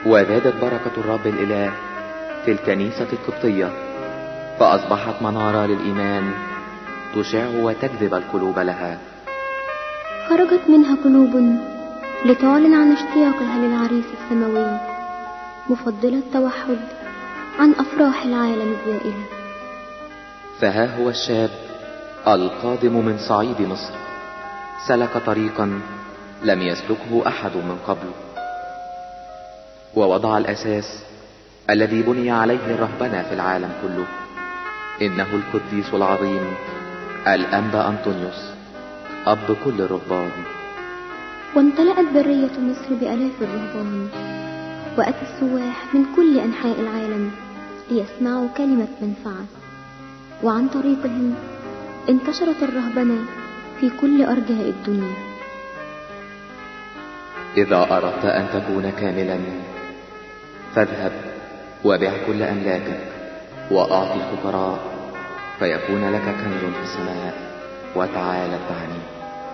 وزادت بركة الرب الإله في الكنيسة القبطية، فأصبحت منارة للإيمان تشع وتجذب القلوب لها. خرجت منها قلوب لتعلن عن اشتياقها للعريس السماوي، مفضلة التوحد عن أفراح العالم الزائلة. فها هو الشاب القادم من صعيد مصر، سلك طريقا لم يسلكه أحد من قبل، ووضع الأساس الذي بني عليه الرهبنة في العالم كله. إنه القديس العظيم الأنبا أنطونيوس، أب كل الرهبان. وامتلأت برية مصر بآلاف الرهبان، وأتى السواح من كل أنحاء العالم ليسمعوا كلمة منفعة، وعن طريقهم انتشرت الرهبنة في كل أرجاء الدنيا. إذا أردت أن تكون كاملا فاذهب وبع كل أملاكك وأعطي الفقراء، فيكون لك كنز في السماء، وتعال اتبعني.